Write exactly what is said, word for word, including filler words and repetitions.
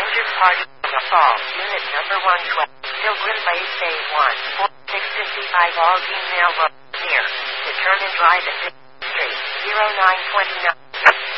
Passenger Party Assault Unit Number one twelve. Pilgrim Bay Phase one. six fifty-five all female road. Near. To turn and drive at Street. zero nine two nine.